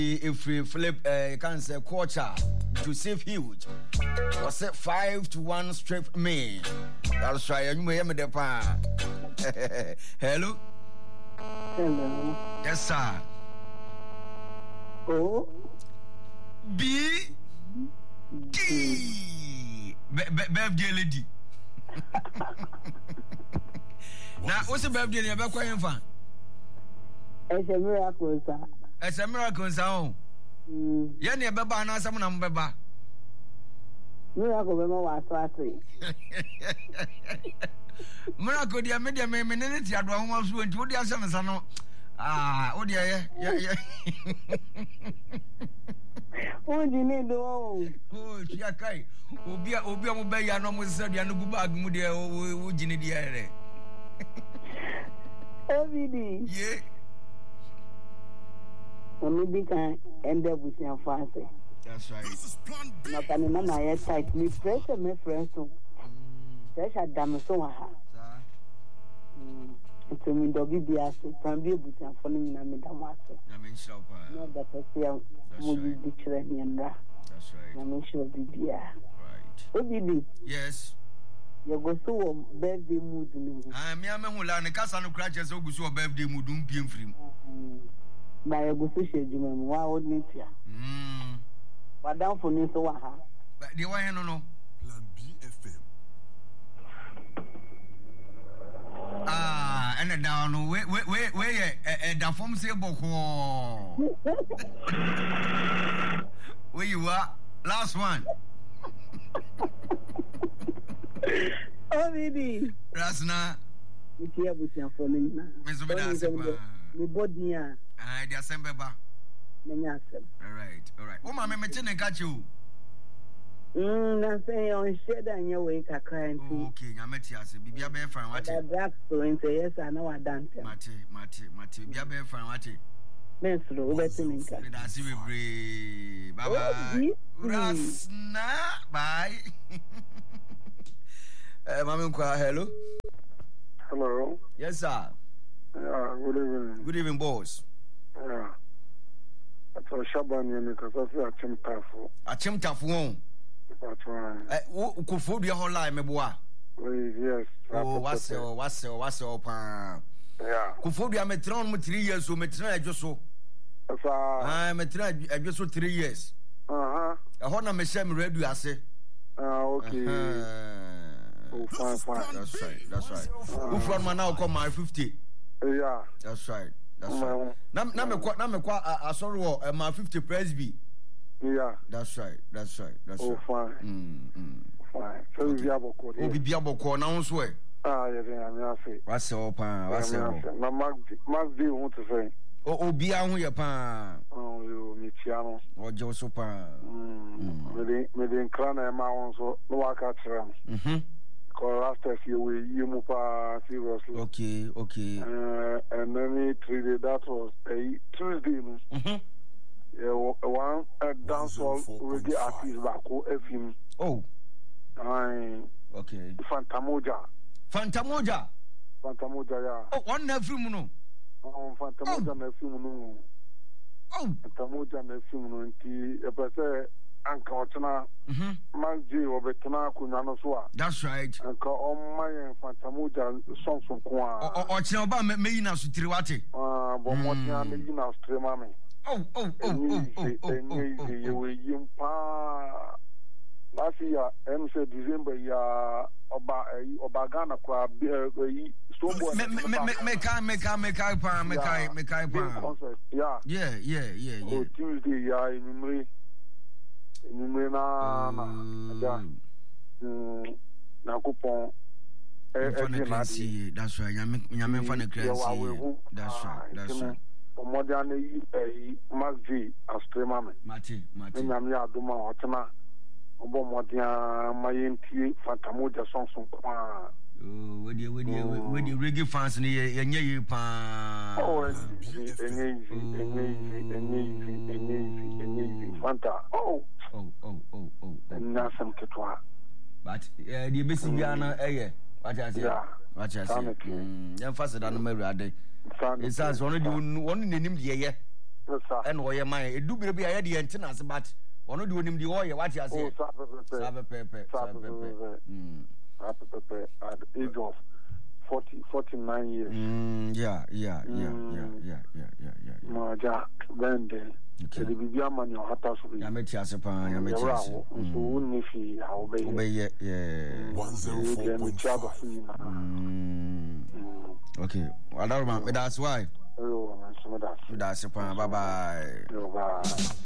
if we flip can say culture to save huge was set 5-1 strip me. That's right. You may me the pa. Hello. Hello. Yes sir. O B D birthday lady. Now what's the birthday you be kwai fan? It's a miracle, sir. It's a miracle, sir. Yeah, near Baba na some number. Miracle, we know what's Miracle, dear media may minute. I don't want to do the some son. Oh dear, yeah. Oh, you need to oh, Chiakai. Obia Mobay, I almost said, you know, Bubag Mudia, oh, Ginny, dear. Every Yeah. Maybe can end up with your fancy. That's right. Not an man, tight me pressure, my friends. Pressure damn so. It's a window be as can be with your phone in a midamaster. No, but I say, will you be training? That's right. I'm sure be there. Right. Oh, yes. You go so birthday mood. I'm Yamula, the Casano Cratches, who go birthday mood, don't be free. By a good fish, you mean, why would need you? But down for me, so but the way I don't know. Plan BFM. And down, where, the form say, Boko. Where you are? Last one. Oh, baby. Rasna. It's here with your phone. Miss Bedasa. The body, the assembly. All right. Oh, my machine and catch you. Nothing on shed and your way, crying. Okay, I'm at Yas. Be a bear fan. What a black so say yes, I know I done. Mate, be a bear fan. What it? Miss Lou, let's see. I see we breathe. Bye bye. Rasna. Bye. Mamma, hello. Hello. Yes, sir. Yeah, good evening. Good evening, boss. Yeah. That's a Shaban because I feel a chimtafu. That's right. Could food your whole life, Meboa? Yes. Oh, what's your pan? Yeah. Could food your metron with 3 years, so metron just so. I'm a just so 3 years. A honor me shem ready, I say. Okay. Oh, fine. That's right. Who from now come my 50? Yeah. That's right. Now me quite sorry, my 50 Presby. Yeah. That's right. Oh, fine. Fine. So we have a code. Oh, be able to now swear. Yeah, What's your pan? What's your Mark D want to say? Oh, be on your pan. Oh, you Michiano. Or Joseph pan. Medin Crana Mount, so no work at them. Because last year you move seriously. Okay. And then 3 days, that was a Tuesday. One dancehall reggae artist back FM. Oh. Okay. Fantamoja, yeah. Oh, one nephew, no. Fantamoja nephew, no. Oh. Fantamoja nephew, no. A person, Uncle Tana, Manji, or Betana, Kunanoswa. That's right. Uncle on my Fantamoja songs from Kwa. Or Chinoba may now Sutriwati. But what you now stream, Oh. Last year, MC December, ya Obagana kwa Stoneboy. Mekai pa. Yeah. Oh, Tuesday, ya Imre na coupon. That's right. Yamin fan crazy. That's right. Modern Mark V Astremame. Mate. Nyamia Duma Hotana. Obo Modia Mayenti Fantamoja songs from Kwa. With the reggae fans in the pa. Oh, easy. Fanta. Oh. And Nasam Ketwa. But the missing Yana, what I say. Young faster than Mary. It sounds one in the name, and oye my do be a head tenants, but one do him the oil. What you say? At the age of 49 years. Yeah. Maja, then the Bibia man your hatas will be a metiasapan, so wouldn't if he obey, 104.5. Okay, well, that's why. Oh, that's a bye bye.